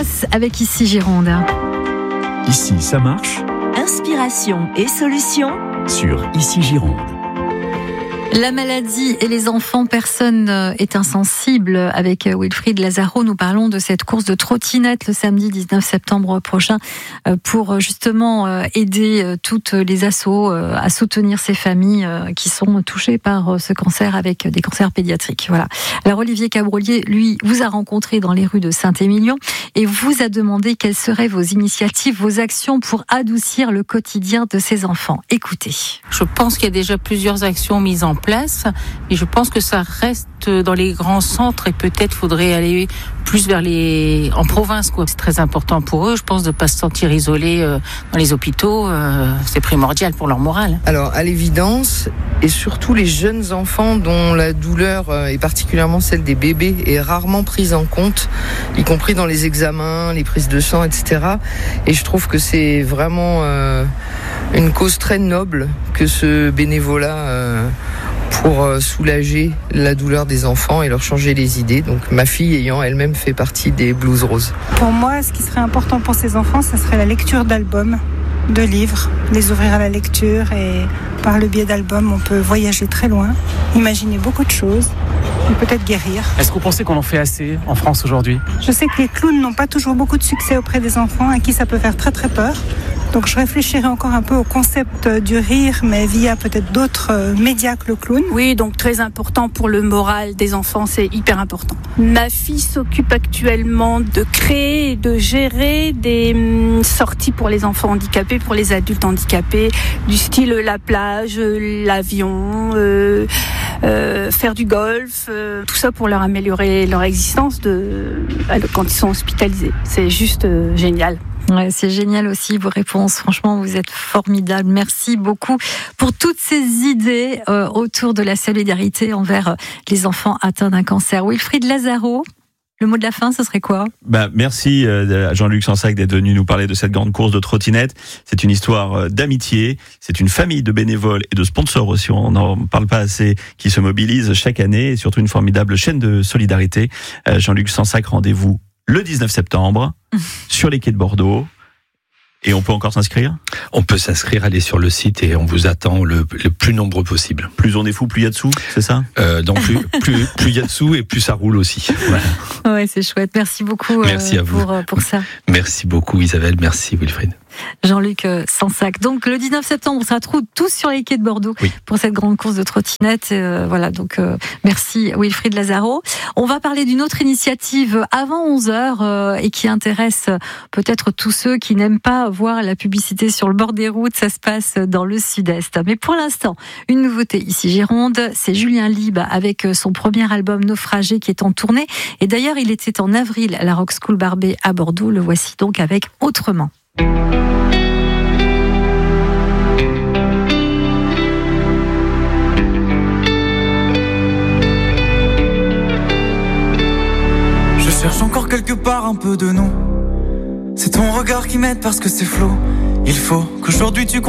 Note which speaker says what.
Speaker 1: passe avec Ici Gironde.
Speaker 2: Ici, ça marche.
Speaker 3: Inspiration et solutions
Speaker 2: Sur Ici Gironde.
Speaker 1: La maladie et les enfants, personne est insensible. Avec Wilfried Lazaro, nous parlons de cette course de trottinette le samedi 19 septembre prochain pour justement aider toutes les assos à soutenir ces familles qui sont touchées par ce cancer avec des cancers pédiatriques. Voilà. Alors Olivier Cabrolier, lui, vous a rencontré dans les rues de Saint-Émilion et vous a demandé quelles seraient vos initiatives, vos actions pour adoucir le quotidien de ces enfants. Écoutez.
Speaker 4: Je pense qu'il y a déjà plusieurs actions mises en place et je pense que ça reste dans les grands centres et peut-être faudrait aller plus vers en province, quoi. C'est très important pour eux, je pense, de ne pas se sentir isolés dans les hôpitaux. C'est primordial pour leur morale.
Speaker 5: Alors, à l'évidence, et surtout les jeunes enfants dont la douleur, et particulièrement celle des bébés, est rarement prise en compte, y compris dans les examens, les prises de sang, etc. Et je trouve que c'est vraiment une cause très noble que ce bénévolat pour soulager la douleur des enfants et leur changer les idées. Donc ma fille ayant elle-même fait partie des Blues Roses.
Speaker 6: Pour moi, ce qui serait important pour ces enfants, ça serait la lecture d'albums, de livres, les ouvrir à la lecture et par le biais d'albums, on peut voyager très loin, imaginer beaucoup de choses et peut-être guérir.
Speaker 7: Est-ce que vous pensez qu'on en fait assez en France aujourd'hui ?
Speaker 6: Je sais que les clowns n'ont pas toujours beaucoup de succès auprès des enfants, à qui ça peut faire très très peur. Donc je réfléchirai encore un peu au concept du rire, mais via peut-être d'autres médias que le clown.
Speaker 8: Oui, donc très important pour le moral des enfants, c'est hyper important. Ma fille s'occupe actuellement de créer et de gérer des sorties pour les enfants handicapés, pour les adultes handicapés, du style la plage, l'avion, faire du golf, tout ça pour leur améliorer leur existence quand ils sont hospitalisés. C'est juste génial.
Speaker 1: Ouais, c'est génial aussi vos réponses. Franchement, vous êtes formidables. Merci beaucoup pour toutes ces idées autour de la solidarité envers les enfants atteints d'un cancer. Wilfried Lazaro, le mot de la fin, ce serait quoi ?
Speaker 9: Merci à Jean-Luc Sansac d'être venu nous parler de cette grande course de trottinette. C'est une histoire d'amitié. C'est une famille de bénévoles et de sponsors aussi. On n'en parle pas assez, qui se mobilisent chaque année et surtout une formidable chaîne de solidarité. Jean-Luc Sansac, rendez-vous le 19 septembre sur les quais de Bordeaux. Et on peut encore s'inscrire ?
Speaker 10: On peut s'inscrire, aller sur le site et on vous attend le plus nombreux possible.
Speaker 9: Plus on est fou, plus il y a de sous, c'est ça ?
Speaker 10: Donc plus il y a de sous et plus ça roule aussi. Voilà.
Speaker 1: Ouais, c'est chouette. Merci beaucoup.
Speaker 10: Merci à vous.
Speaker 1: Pour ça.
Speaker 10: Merci beaucoup Isabelle, merci Wilfried.
Speaker 1: Jean-Luc Sansac. Donc le 19 septembre, on sera tous sur les quais de Bordeaux pour cette grande course de trottinette. Voilà, donc merci Wilfried Lazaro. On va parler d'une autre initiative avant 11h et qui intéresse peut-être tous ceux qui n'aiment pas voir la publicité sur le bord des routes. Ça se passe dans le sud-est. Mais pour l'instant, une nouveauté ici Gironde, c'est Julien Lieb avec son premier album Naufragé qui est en tournée. Et d'ailleurs, il était en avril à la Rock School Barbet à Bordeaux. Le voici donc avec Autrement.
Speaker 11: Je cherche encore quelque part un peu de nous. C'est ton regard qui m'aide parce que c'est flou. Il faut qu'aujourd'hui tu